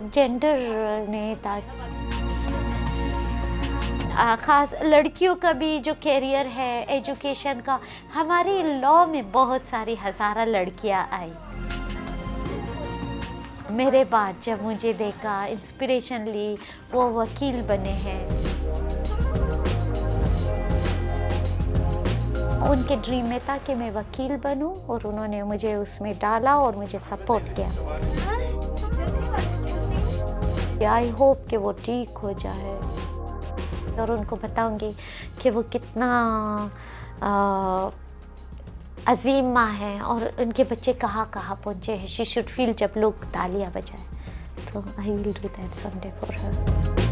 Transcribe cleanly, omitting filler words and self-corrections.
Gender ने ख़ास लड़कियों का भी जो करियर है एजुकेशन का, हमारे लॉ में बहुत सारी हज़ारा लड़कियां आई। मेरे बाद जब मुझे देखा, इंस्पिरेशन ली, वो वकील बने हैं। उनके ड्रीम में था कि मैं वकील बनूं और उन्होंने मुझे उसमें डाला और मुझे सपोर्ट किया। आई होप कि वो ठीक हो जाए और उनको बताऊंगी कि वो कितना अजीम माँ है और उनके बच्चे कहाँ कहाँ पहुँचे हैं। शी शुड फील जब लोग तालियां बजाएं। तो I will do that someday for her.